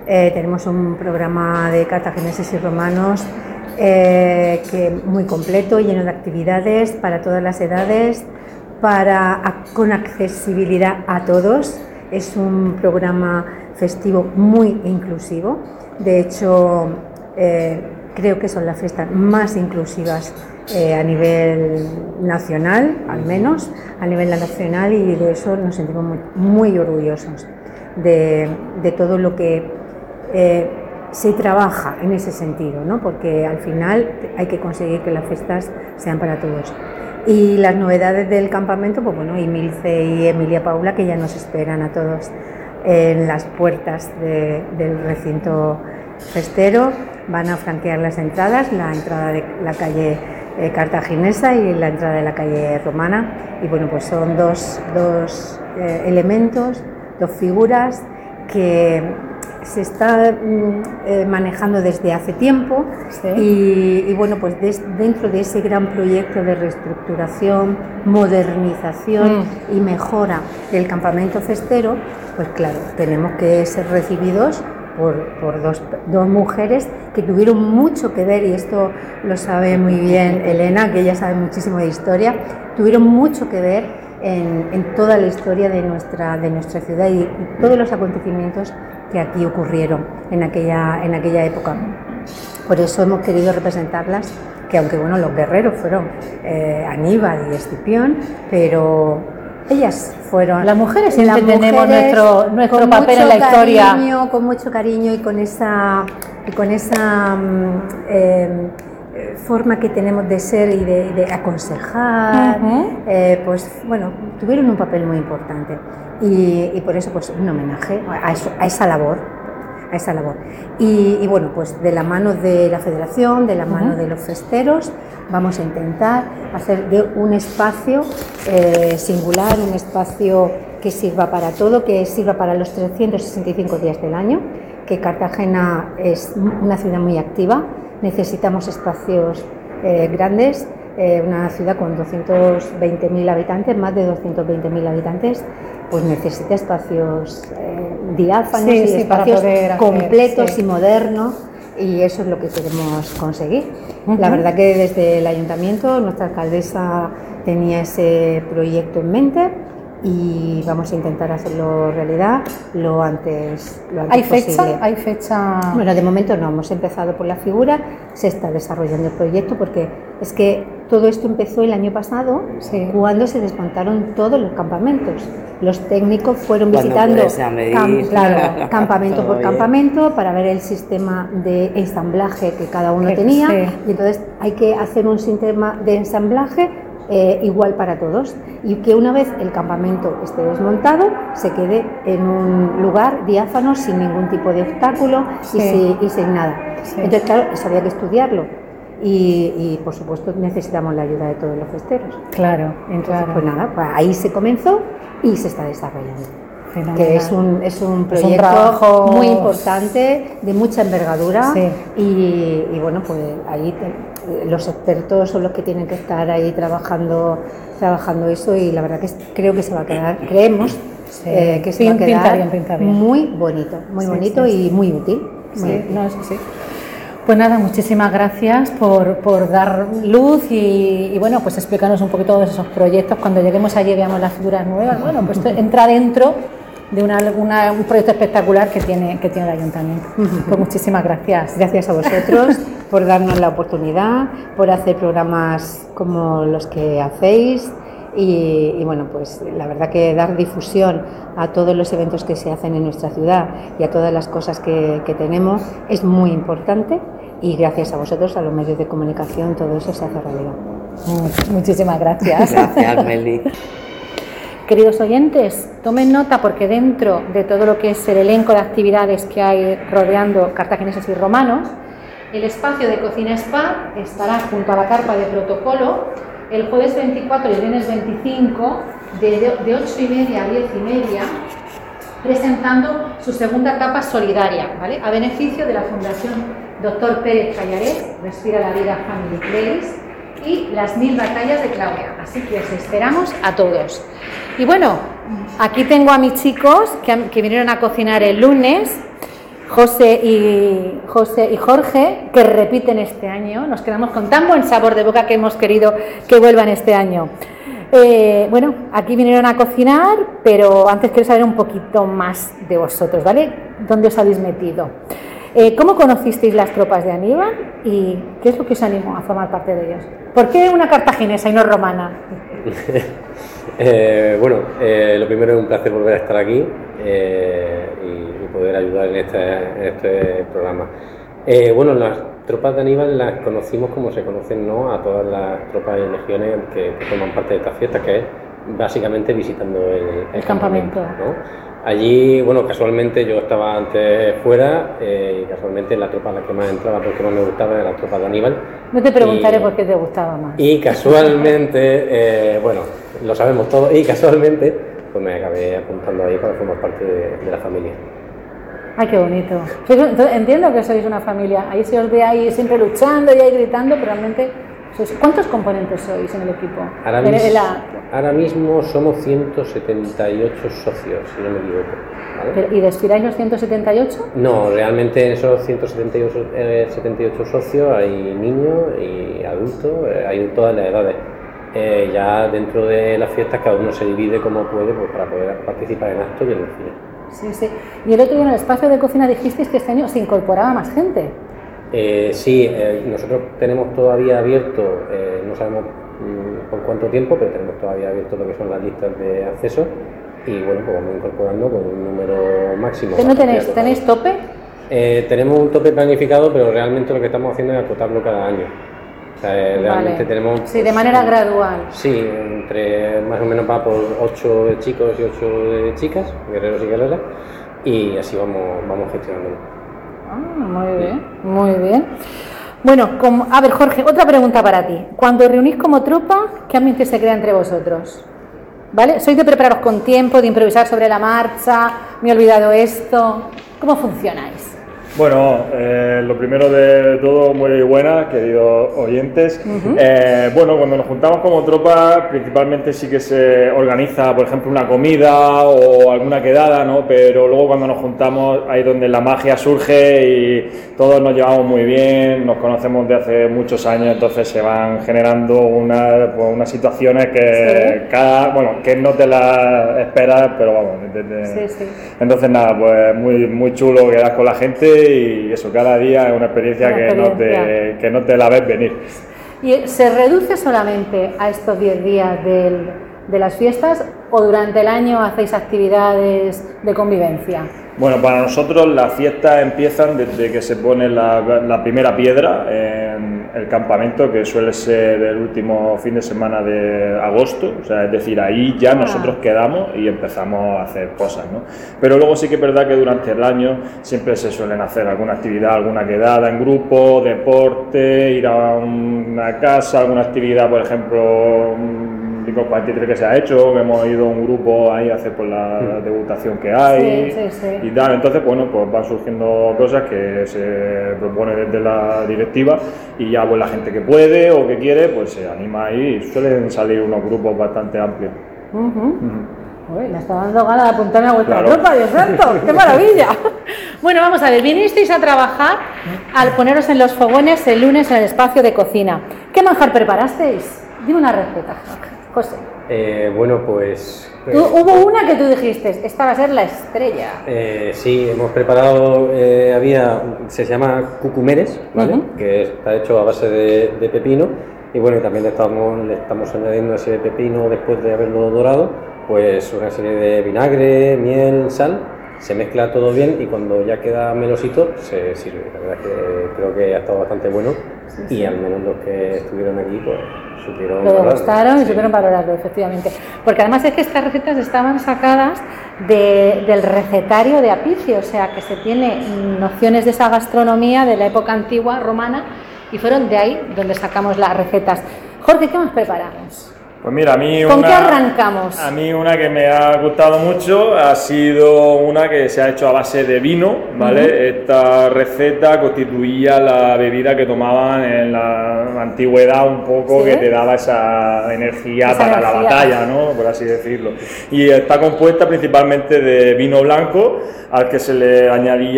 Tenemos un programa de cartagineses y romanos muy completo, lleno de actividades para todas las edades, con accesibilidad a todos. Es un programa festivo muy inclusivo. De hecho, creo que son las fiestas más inclusivas a nivel nacional, al menos a nivel nacional, y de eso nos sentimos muy, muy orgullosos de todo lo que se trabaja en ese sentido, ¿no? Porque al final hay que conseguir que las fiestas sean para todos. Y las novedades del campamento, pues bueno, Emilce y Emilia Paula, que ya nos esperan a todos en las puertas del recinto festero, van a franquear las entradas, la entrada de la calle cartaginesa y la entrada de la calle romana. Y bueno, pues son dos elementos, dos figuras que se está manejando desde hace tiempo, sí. Y bueno, pues dentro de ese gran proyecto de reestructuración, modernización y mejora del campamento festero, pues claro, tenemos que ser recibidos por dos mujeres que tuvieron mucho que ver, y esto lo sabe muy bien Elena, que ella sabe muchísimo de historia, tuvieron mucho que ver en toda la historia de nuestra ciudad y todos los acontecimientos que aquí ocurrieron en aquella época. Por eso hemos querido representarlas, que aunque bueno, los guerreros fueron Aníbal y Escipión, pero ellas fueron las mujeres. Siempre tenemos nuestro papel en la historia, con mucho cariño y con esa forma que tenemos de ser y de aconsejar, pues bueno, tuvieron un papel muy importante, y por eso pues un homenaje a esa labor. Y bueno, pues de la mano de la Federación, de la mano de los festeros, vamos a intentar hacer de un espacio singular, un espacio que sirva para todo, que sirva para los 365 días del año, que Cartagena es una ciudad muy activa. Necesitamos espacios grandes, una ciudad con 220.000 habitantes, más de 220.000 habitantes, pues necesita espacios diáfanos y espacios completos y modernos, y eso es lo que queremos conseguir. La verdad que desde el ayuntamiento, nuestra alcaldesa tenía ese proyecto en mente, y vamos a intentar hacerlo realidad lo antes posible. ¿Hay fecha? Bueno, de momento no, hemos empezado por la figura, se está desarrollando el proyecto, porque es que todo esto empezó el año pasado, cuando se desmontaron todos los campamentos. Los técnicos fueron visitando campamento por campamento para ver el sistema de ensamblaje que cada uno tenía, y entonces hay que hacer un sistema de ensamblaje igual para todos, y que una vez el campamento esté desmontado se quede en un lugar diáfano, sin ningún tipo de obstáculo y sin nada. Entonces claro, eso había que estudiarlo, y por supuesto necesitamos la ayuda de todos los festeros. Entonces pues nada, pues ahí se comenzó y se está desarrollando. Que es un proyecto muy importante, de mucha envergadura, y bueno, pues ahí los expertos son los que tienen que estar ahí trabajando eso, y la verdad que creo que se va a quedar, creemos que se va a quedar pinta bien. Muy bonito y muy útil. Eso sí. Pues nada, muchísimas gracias por dar luz y bueno, pues explicarnos un poquito de esos proyectos. Cuando lleguemos allí veamos las figuras nuevas, bueno, pues entra dentro de un proyecto espectacular que tiene el ayuntamiento. Pues muchísimas gracias. Gracias a vosotros por darnos la oportunidad, por hacer programas como los que hacéis, y bueno, pues la verdad que dar difusión a todos los eventos que se hacen en nuestra ciudad y a todas las cosas que tenemos es muy importante, y gracias a vosotros, a los medios de comunicación, todo eso se hace realidad. Muchísimas gracias. Gracias, Meli. Queridos oyentes, tomen nota, porque dentro de todo lo que es el elenco de actividades que hay rodeando cartagineses y romanos, el espacio de cocina spa estará junto a la carpa de protocolo el jueves 24 y el viernes 25 de 8:30 a 10:30, presentando su segunda etapa solidaria, ¿vale?, a beneficio de la Fundación Dr. Pérez Callaret, Respira la Vida Family Place, y las 1000 batallas de Claudia. Así que os esperamos a todos. Y bueno, aquí tengo a mis chicos que vinieron a cocinar el lunes, José y Jorge, que repiten este año. Nos quedamos con tan buen sabor de boca que hemos querido que vuelvan este año. Bueno, aquí vinieron a cocinar, pero antes quiero saber un poquito más de vosotros, ¿vale? ¿Dónde os habéis metido? ¿Cómo conocisteis las tropas de Aníbal y qué es lo que os animó a formar parte de ellos? ¿Por qué una cartaginesa y no romana? Bueno, lo primero es un placer volver a estar aquí y poder ayudar en este programa. Bueno, las tropas de Aníbal las conocimos como se conocen, ¿no?, a todas las tropas y legiones que forman parte de estas fiestas, que es básicamente visitando el campamento, ¿no? Allí, bueno, casualmente yo estaba antes fuera y casualmente la tropa a la que más entraba porque más me gustaba era la tropa de Aníbal. No te preguntaré por qué te gustaba más. Y casualmente, bueno, lo sabemos todos, y casualmente pues me acabé apuntando ahí para formar parte de la familia. Ay, qué bonito. Entiendo que sois una familia, ahí se os ve ahí siempre luchando y ahí gritando, pero realmente ¿cuántos componentes sois en el equipo? Ahora mismo somos 178 socios, si no me equivoco, ¿vale? ¿Y desfiláis los 178? No, realmente en esos 178 socios hay niños y adultos, hay todas las edades. Ya dentro de las fiestas cada uno se divide como puede, pues, para poder participar en actos y en desfiles. Sí, sí. Y el otro día en el espacio de cocina dijisteis que este año se incorporaba más gente. Sí, nosotros tenemos todavía abierto, no sabemos por cuánto tiempo, pero tenemos todavía abierto lo que son las listas de acceso y bueno, pues vamos incorporando con un número máximo. ¿No tenéis tope? Tenemos un tope planificado, pero realmente lo que estamos haciendo es acotarlo cada año. O sea, realmente tenemos... Sí, de manera gradual. Sí, entre más o menos va por 8 chicos y 8 chicas, guerreros y guerreras, y así vamos gestionándolo. Muy bien, muy bien. Bueno, a ver, Jorge, otra pregunta para ti. Cuando os reunís como tropa, ¿qué ambiente se crea entre vosotros? ¿Vale? ¿Sois de prepararos con tiempo, de improvisar sobre la marcha? ¿Me he olvidado esto? ¿Cómo funcionáis? Bueno, lo primero de todo, muy buenas, queridos oyentes. Bueno, cuando nos juntamos como tropa, principalmente sí que se organiza, por ejemplo, una comida o alguna quedada, ¿no? Pero luego cuando nos juntamos, ahí es donde la magia surge y todos nos llevamos muy bien, nos conocemos de hace muchos años, entonces se van generando unas situaciones que que no te las esperas, pero vamos. Sí. Entonces nada, pues muy chulo quedar con la gente. Y eso, cada día es una experiencia que no te la ves venir. ¿Y se reduce solamente a estos 10 días de las fiestas o durante el año hacéis actividades de convivencia? Bueno, para nosotros las fiestas empiezan desde que se pone la primera piedra en el campamento, que suele ser el último fin de semana de agosto, o sea, es decir, ahí ya nosotros quedamos y empezamos a hacer cosas, ¿no? Pero luego sí que es verdad que durante el año siempre se suelen hacer alguna actividad, alguna quedada en grupo, deporte, ir a una casa, alguna actividad, por ejemplo, 43 que se ha hecho, que hemos ido un grupo ahí a hacer por la degutación que hay y tal. Entonces, bueno, pues van surgiendo cosas que se propone desde la directiva y ya pues la gente que puede o que quiere pues se anima ahí y suelen salir unos grupos bastante amplios. Uy, me está dando ganas de apuntarme a vuestra tropa, Dios santo, ¡qué maravilla! Bueno, vamos a ver, vinisteis a trabajar al poneros en los fogones el lunes en el espacio de cocina. ¿Qué manjar preparasteis? Dime una receta, José. Bueno, pues... Hubo una que tú dijiste, esta va a ser la estrella. Sí, hemos preparado, se llama cucumeres, ¿vale? Que está hecho a base de pepino y bueno, y también le estamos añadiendo ese pepino después de haberlo dorado, pues una serie de vinagre, miel, sal, se mezcla todo bien y cuando ya queda melosito se sirve. La verdad es que creo que ha estado bastante bueno y al menos los que estuvieron aquí pues supieron valorarlo. Lo gustaron y supieron valorarlo, efectivamente. Porque además es que estas recetas estaban sacadas del recetario de Apicio, o sea que se tiene nociones de esa gastronomía de la época antigua romana y fueron de ahí donde sacamos las recetas. Jorge, ¿qué más preparamos? Pues mira, ¿Con qué arrancamos? A mí una que me ha gustado mucho ha sido una que se ha hecho a base de vino, ¿vale? Esta receta constituía la bebida que tomaban en la antigüedad un poco, que te daba esa energía para la batalla, ¿no? Por así decirlo. Y está compuesta principalmente de vino blanco, al que se le añadía